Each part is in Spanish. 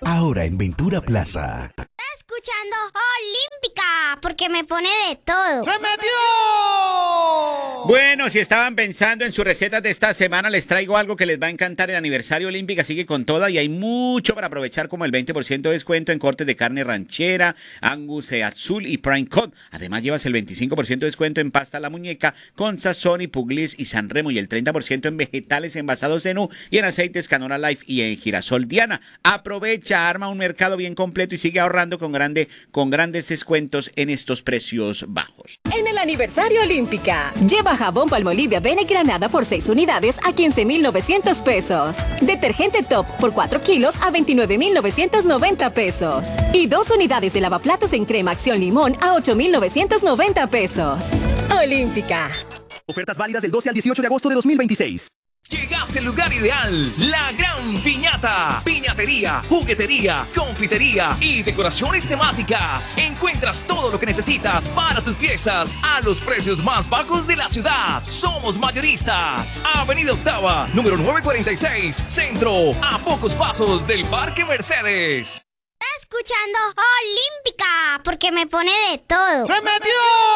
ahora en Ventura Plaza. Escuchando Olímpica, porque me pone de todo. ¡Se metió! Bueno, si estaban pensando en sus recetas de esta semana, les traigo algo que les va a encantar. El aniversario Olímpica sigue con toda y hay mucho para aprovechar, como el 20% de descuento en cortes de carne ranchera, Angus azul y Prime Cut. Además, llevas el 25% de descuento en pasta a la muñeca con Sazón y Puglis y San Remo, y el 30% en vegetales envasados en U y en aceites Canola Life y en girasol Diana. Aprovecha, arma un mercado bien completo y sigue ahorrando con grandes descuentos en estos precios bajos. En el aniversario Olímpica, lleva jabón Palmolive Avena y Granada por 6 unidades a 15,900 pesos. Detergente Top por 4 kilos a 29,990 pesos. Y 2 unidades de lavaplatos en crema Acción Limón a 8,990 pesos. Olímpica. Ofertas válidas del 12 al 18 de agosto de 2026. Llegaste al lugar ideal, la Gran Piñata. Piñatería, juguetería, confitería y decoraciones temáticas. Encuentras todo lo que necesitas para tus fiestas a los precios más bajos de la ciudad. Somos mayoristas. Avenida Octava, número 946, Centro, a pocos pasos del Parque Mercedes. Escuchando Olímpica, porque me pone de todo. ¡Se metió!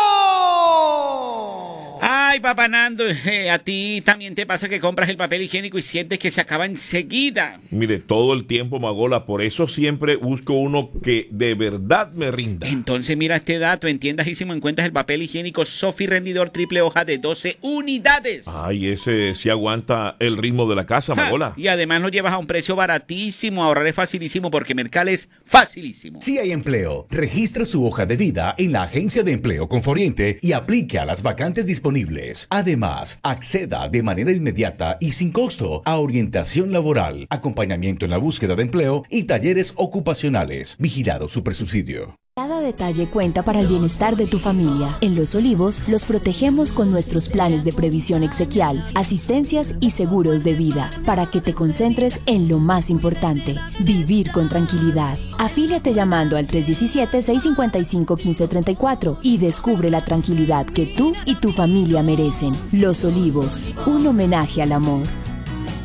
Ay, papá Nando, a ti también te pasa que compras el papel higiénico y sientes que se acaba enseguida. Mire, todo el tiempo, Magola, por eso siempre busco uno que de verdad me rinda. Entonces mira este dato, en Tiendas.ísimo encuentras el papel higiénico Sofi Rendidor triple hoja de 12 unidades. Ay, ese sí aguanta el ritmo de la casa, Magola. Y además lo llevas a un precio baratísimo, ahorrar es facilísimo porque Mercal es facilísimo. Si hay empleo, registra su hoja de vida en la Agencia de Empleo Conforiente y aplique a las vacantes disponibles. Además, acceda de manera inmediata y sin costo a orientación laboral, acompañamiento en la búsqueda de empleo y talleres ocupacionales. Vigilado Supersubsidio. Cada detalle cuenta para el bienestar de tu familia. En Los Olivos los protegemos con nuestros planes de previsión exequial, asistencias y seguros de vida, para que te concentres en lo más importante, vivir con tranquilidad. Afíliate llamando al 317-655-1534 y descubre la tranquilidad que tú y tu familia merecen. Los Olivos, un homenaje al amor.